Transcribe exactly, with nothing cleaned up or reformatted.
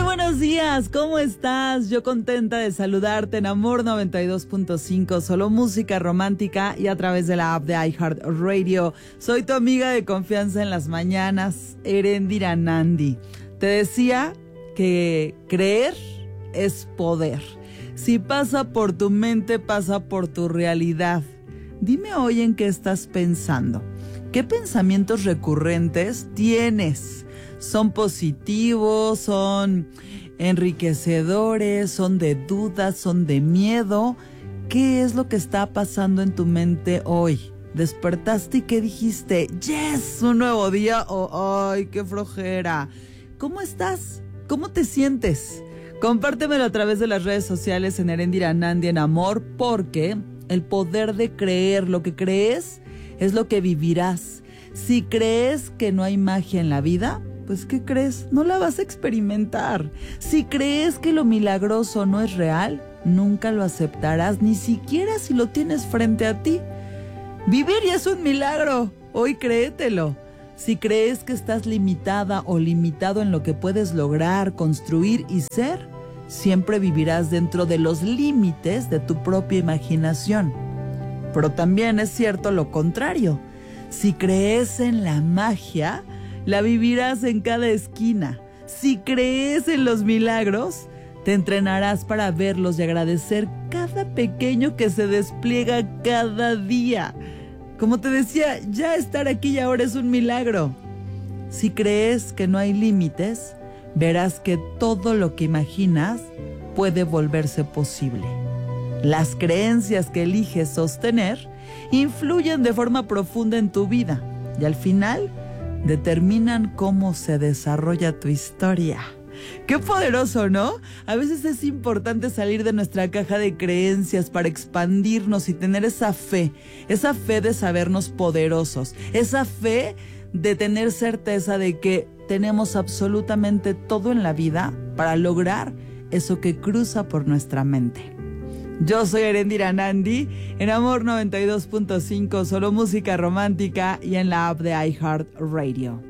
buenos días, ¿cómo estás? Yo contenta de saludarte en Amor noventa y dos punto cinco, solo música romántica y a través de la app de iHeartRadio. Soy tu amiga de confianza en las mañanas, Erendira Nandi. Te decía que creer es poder. Si pasa por tu mente, pasa por tu realidad. Dime hoy en qué estás pensando. ¿Qué pensamientos recurrentes tienes? ¿Son positivos? ¿Son enriquecedores? ¿Son de dudas? ¿Son de miedo? ¿Qué es lo que está pasando en tu mente hoy? ¿Despertaste y qué dijiste? ¡Yes! ¿Un nuevo día? ¿O ay, qué flojera? ¿Cómo estás? ¿Cómo te sientes? Compártemelo a través de las redes sociales en Erendira Nandi en Amor, porque el poder de creer, lo que crees es lo que vivirás. Si crees que no hay magia en la vida, pues ¿qué crees? No la vas a experimentar. Si crees que lo milagroso no es real, nunca lo aceptarás, ni siquiera si lo tienes frente a ti. Vivir ya es un milagro, hoy créetelo. Si crees que estás limitada o limitado en lo que puedes lograr, construir y ser, siempre vivirás dentro de los límites de tu propia imaginación. Pero también es cierto lo contrario. Si crees en la magia, la vivirás en cada esquina. Si crees en los milagros, te entrenarás para verlos y agradecer cada pequeño que se despliega cada día. Como te decía, ya estar aquí y ahora es un milagro. Si crees que no hay límites, verás que todo lo que imaginas puede volverse posible. Las creencias que eliges sostener influyen de forma profunda en tu vida y al final determinan cómo se desarrolla tu historia. ¡Qué poderoso!, ¿no? A veces es importante salir de nuestra caja de creencias para expandirnos y tener esa fe, esa fe de sabernos poderosos, esa fe de tener certeza de que tenemos absolutamente todo en la vida para lograr eso que cruza por nuestra mente. Yo soy Erendira Nandi, en Amor noventa y dos punto cinco, solo música romántica y en la app de iHeartRadio.